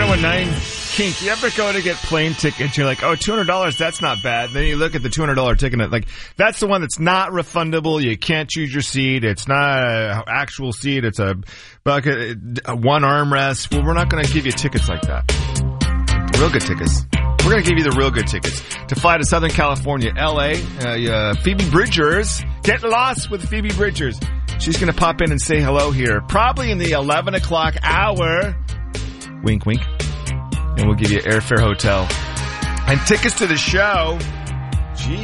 919 Kink. You ever go to get plane tickets? You're like, oh, $200, that's not bad. Then you look at the $200 ticket and that's the one that's not refundable. You can't choose your seat. It's not an actual seat. It's a bucket, one armrest. Well, we're not going to give you tickets like that. Real good tickets. We're going to give you the real good tickets to fly to Southern California, L.A. Phoebe Bridgers. Get lost with Phoebe Bridgers. She's going to pop in and say hello here, probably in the 11 o'clock hour. Wink, wink. And we'll give you airfare, hotel, and tickets to the show.